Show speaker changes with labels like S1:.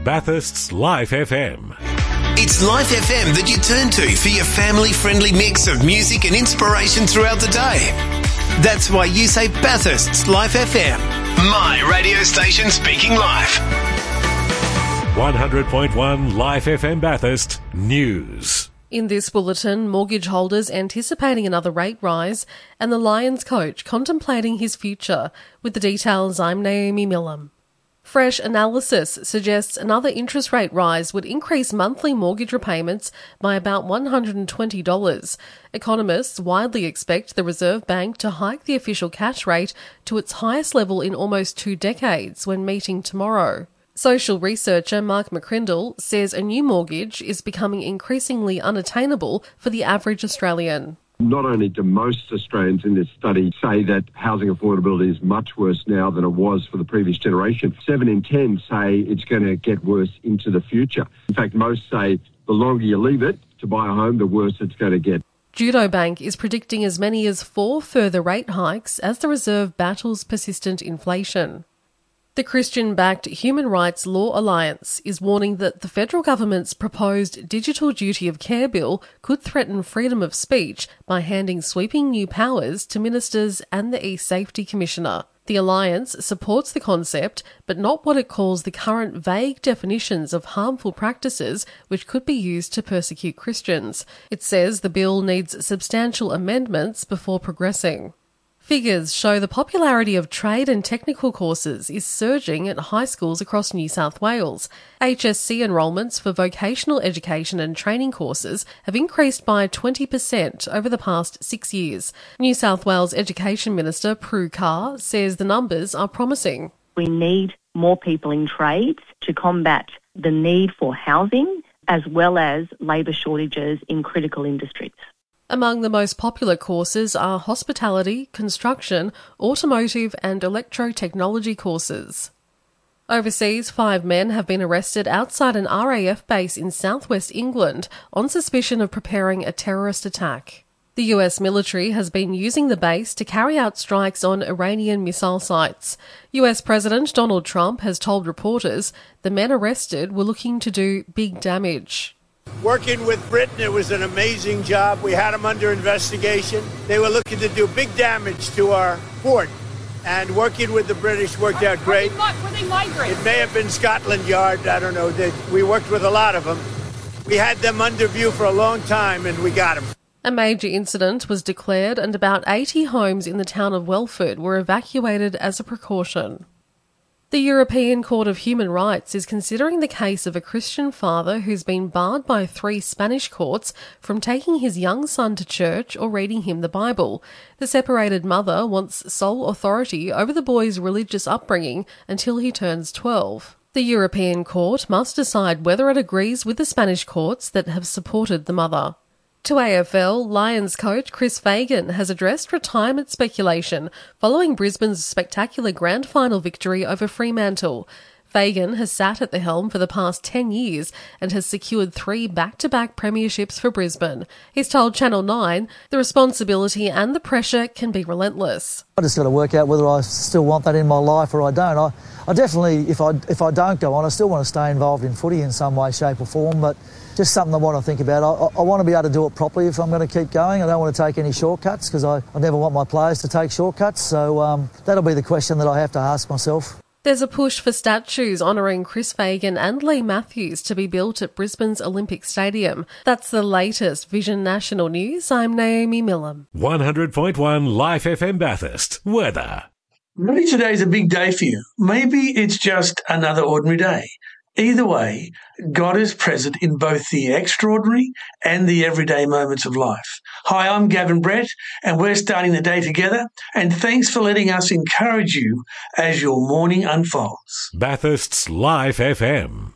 S1: Bathurst's Life FM.
S2: It's Life FM that you turn to for your family-friendly mix of music and inspiration throughout the day. That's why you say Bathurst's Life FM. My radio station speaking life.
S1: 100.1 Life FM Bathurst News.
S3: In this bulletin, mortgage holders anticipating another rate rise and the Lions coach contemplating his future. With the details, I'm Naomi Millam. Fresh analysis suggests another interest rate rise would increase monthly mortgage repayments by about $120. Economists widely expect the Reserve Bank to hike the official cash rate to its highest level in almost 2 decades when meeting tomorrow. Social researcher Mark McCrindle says a new mortgage is becoming increasingly unattainable for the average Australian.
S4: Not only do most Australians in this study say that housing affordability is much worse now than it was for the previous generation, 7 in 10 say it's going to get worse into the future. In fact, most say the longer you leave it to buy a home, the worse it's going to get.
S3: Judo Bank is predicting as many as 4 further rate hikes as the Reserve battles persistent inflation. The Christian-backed Human Rights Law Alliance is warning that the federal government's proposed Digital Duty of Care bill could threaten freedom of speech by handing sweeping new powers to ministers and the e-Safety Commissioner. The Alliance supports the concept, but not what it calls the current vague definitions of harmful practices which could be used to persecute Christians. It says the bill needs substantial amendments before progressing. Figures show the popularity of trade and technical courses is surging at high schools across New South Wales. HSC enrolments for vocational education and training courses have increased by 20% over the past 6 years. New South Wales Education Minister Prue Carr says the numbers are promising.
S5: We need more people in trades to combat the need for housing as well as labour shortages in critical industries.
S3: Among the most popular courses are hospitality, construction, automotive and electrotechnology courses. Overseas, 5 men have been arrested outside an RAF base in southwest England on suspicion of preparing a terrorist attack. The US military has been using the base to carry out strikes on Iranian missile sites. US President Donald Trump has told reporters the men arrested were looking to do big damage.
S6: Working with Britain, it was an amazing job. We had them under investigation. They were looking to do big damage to our port. And working with the British worked out great.
S7: Were they migrants?
S6: It may have been Scotland Yard. I don't know. We worked with a lot of them. We had them under view for a long time, and we got them.
S3: A major incident was declared and about 80 homes in the town of Welford were evacuated as a precaution. The European Court of Human Rights is considering the case of a Christian father who's been barred by 3 Spanish courts from taking his young son to church or reading him the Bible. The separated mother wants sole authority over the boy's religious upbringing until he turns 12. The European Court must decide whether it agrees with the Spanish courts that have supported the mother. To AFL, Lions coach Chris Fagan has addressed retirement speculation following Brisbane's spectacular grand final victory over Fremantle. Fagan has sat at the helm for the past 10 years and has secured 3 back-to-back premierships for Brisbane. He's told Channel 9 the responsibility and the pressure can be relentless.
S8: I just got to work out whether I still want that in my life or I don't. I definitely, if I don't go on, I still want to stay involved in footy in some way, shape or form, but just something I want to think about. I want to be able to do it properly if I'm going to keep going. I don't want to take any shortcuts because I never want my players to take shortcuts. So that'll be the question that I have to ask myself.
S3: There's a push for statues honouring Chris Fagan and Lee Matthews to be built at Brisbane's Olympic Stadium. That's the latest Vision National News. I'm Naomi Millam.
S1: 100.1 Life FM Bathurst. Weather.
S9: Maybe today's a big day for you. Maybe it's just another ordinary day. Either way, God is present in both the extraordinary and the everyday moments of life. Hi, I'm Gavin Brett, and we're starting the day together, and thanks for letting us encourage you as your morning unfolds.
S1: Bathurst's Life FM.